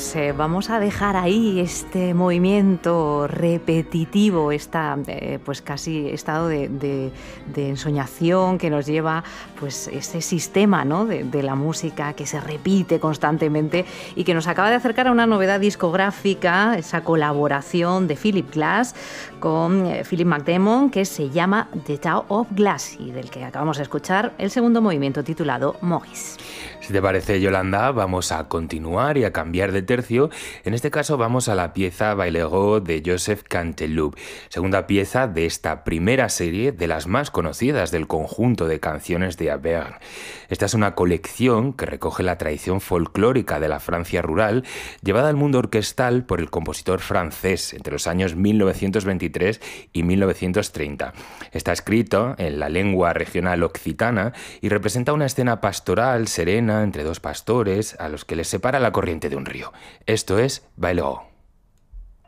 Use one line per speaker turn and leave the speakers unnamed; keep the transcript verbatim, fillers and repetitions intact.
pues eh, vamos a dejar ahí este movimiento repetitivo, esta, eh, pues casi estado de, de, de ensoñación que nos lleva, pues ese sistema, ¿no?, de, de la música que se repite constantemente y que nos acaba de acercar a una novedad discográfica, esa colaboración de Philip Glass con eh, Philip McDermott, que se llama The Town of Glass y del que acabamos de escuchar el segundo movimiento titulado Maurice.
Si te parece, Yolanda, vamos a continuar y a cambiar de tercio. En este caso vamos a la pieza Bailero de Joseph Canteloup, segunda pieza de esta primera serie de las más conocidas del conjunto de canciones de Auvergne. Esta es una colección que recoge la tradición folclórica de la Francia rural, llevada al mundo orquestal por el compositor francés entre los años mil novecientos veintitrés y mil novecientos treinta. Está escrito en la lengua regional occitana y representa una escena pastoral serena entre dos pastores a los que les separa la corriente de un río. Esto es Bailero.